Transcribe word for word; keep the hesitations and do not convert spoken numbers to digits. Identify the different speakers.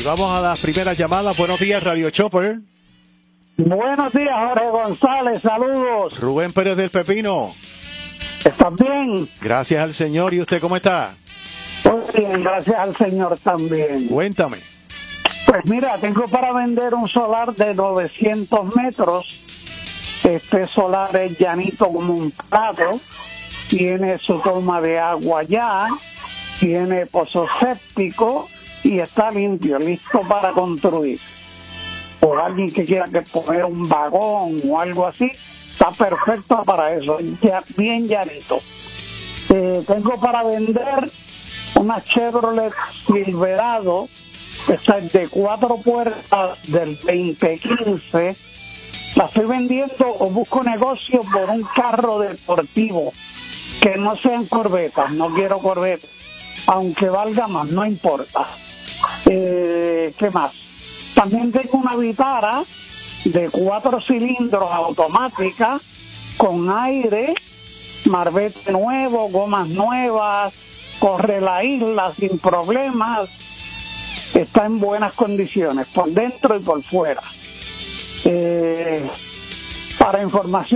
Speaker 1: vamos a las primeras llamadas. Buenos días, Radio Chopper.
Speaker 2: Buenos días, Jorge González, saludos.
Speaker 1: Rubén Pérez del Pepino.
Speaker 2: ¿Estás bien?
Speaker 1: Gracias al Señor. ¿Y usted cómo está?
Speaker 2: Muy bien, gracias al Señor también.
Speaker 1: Cuéntame.
Speaker 2: Pues mira, tengo para vender un solar de novecientos metros. Este solar es llanito como un plato. Tiene su toma de agua ya. Tiene pozo séptico y está limpio, listo para construir. Por alguien que quiera que poner un vagón o algo así, está perfecto para eso, ya, bien llanito. Eh, tengo para vender una Chevrolet Silverado, esta es de cuatro puertas del veinte quince. La estoy vendiendo o busco negocio por un carro deportivo, que no sean corbetas, no quiero corbetas, aunque valga más, no importa. Eh, ¿Qué más? También tengo una Vitara de cuatro cilindros automática, con aire, marbete nuevo, gomas nuevas, corre la isla sin problemas, está en buenas condiciones, por dentro y por fuera. Eh, para información